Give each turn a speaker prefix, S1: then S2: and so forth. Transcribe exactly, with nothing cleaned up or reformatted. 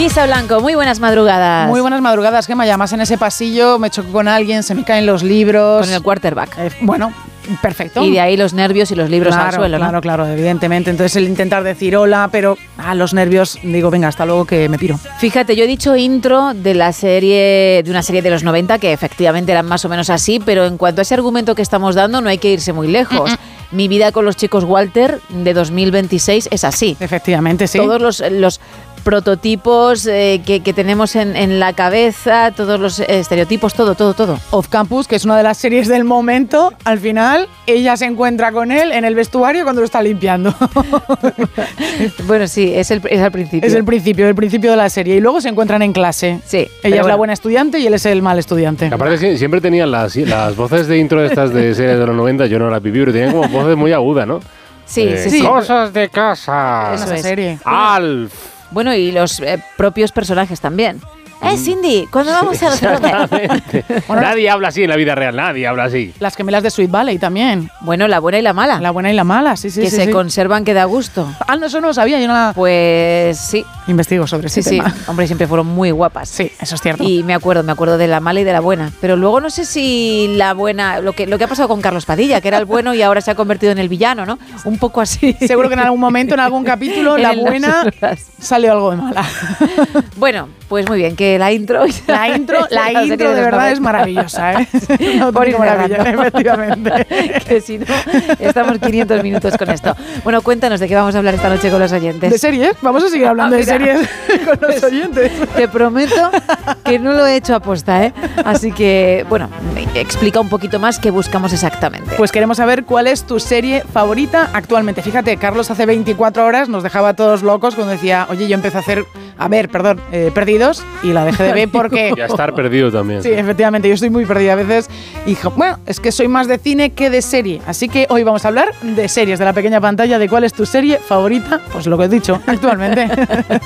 S1: Isa Blanco, muy buenas madrugadas.
S2: Muy buenas madrugadas, Gemma. Además en ese pasillo me choco con alguien, se me caen los libros.
S1: Con el quarterback.
S2: Eh, bueno, perfecto.
S1: Y de ahí los nervios y los libros
S2: claro,
S1: al suelo, ¿no?
S2: Claro, claro, evidentemente. Entonces el intentar decir hola, pero a ah, los nervios, digo, venga, hasta luego que me piro.
S1: Fíjate, yo he dicho intro de la serie, de una serie de los noventa, que efectivamente eran más o menos así, pero en cuanto a ese argumento que estamos dando, no hay que irse muy lejos. Mm-mm. Mi vida con los chicos Walter, de dos mil veintiséis, es así.
S2: Efectivamente, sí.
S1: Todos los... los prototipos eh, que, que tenemos en, en la cabeza, todos los estereotipos, todo, todo, todo.
S2: Off Campus, que es una de las series del momento, al final ella se encuentra con él en el vestuario cuando lo está limpiando.
S1: Bueno, sí, es el, es el principio.
S2: Es el principio, el principio de la serie. Y luego se encuentran en clase.
S1: Sí.
S2: Ella es
S1: bueno.
S2: la buena estudiante y él es el mal estudiante.
S3: Aparte, siempre tenían las, las voces de intro de estas de series de los noventa, yo no las viví, pero tenían como voces muy agudas, ¿no?
S1: Sí,
S3: eh,
S1: sí, sí.
S3: Cosas de casa.
S1: Eso es.
S2: Serie.
S3: Alf.
S1: Bueno, y los eh, propios personajes también. Eh, Cindy, ¿cuándo vamos a hacer
S3: bueno, nadie habla así en la vida real, nadie habla así.
S2: Las gemelas de Sweet Valley también.
S1: Bueno, la buena y la mala.
S2: La buena y la mala, sí, sí,
S1: que
S2: sí.
S1: Que se
S2: sí.
S1: conservan, que da gusto.
S2: Ah, no, eso no lo sabía, yo no la...
S1: Pues sí.
S2: Investigo sobre ese
S1: sí,
S2: tema.
S1: Sí, hombre, siempre fueron muy guapas.
S2: Sí, eso es cierto.
S1: Y me acuerdo, me acuerdo de la mala y de la buena. Pero luego no sé si la buena, lo que, lo que ha pasado con Carlos Padilla, que era el bueno y ahora se ha convertido en el villano, ¿no? Un poco así.
S2: Seguro que en algún momento, en algún capítulo, la buena salió algo de mala.
S1: Bueno, pues muy bien, que la intro...
S2: La intro, la
S1: la
S2: intro de, de verdad es maravillosa, ¿eh?
S1: No, por
S2: maravilla, efectivamente.
S1: Que si no, estamos quinientos minutos con esto. Bueno, cuéntanos de qué vamos a hablar esta noche con los oyentes.
S2: ¿De series? Vamos a seguir hablando
S1: ah,
S2: de series con los oyentes.
S1: Te prometo que no lo he hecho aposta, ¿eh? Así que, bueno, explica un poquito más qué buscamos exactamente.
S2: Pues queremos saber cuál es tu serie favorita actualmente. Fíjate, Carlos hace veinticuatro horas nos dejaba a todos locos cuando decía, oye, yo empecé a hacer, a ver, perdón, eh, Perdidos, y la dejé de ver porque...
S3: Y a estar perdido también.
S2: Sí, efectivamente, yo estoy muy perdida a veces. Y dije, bueno, es que soy más de cine que de serie. Así que hoy vamos a hablar de series, de la pequeña pantalla, de cuál es tu serie favorita, pues lo que he dicho, actualmente.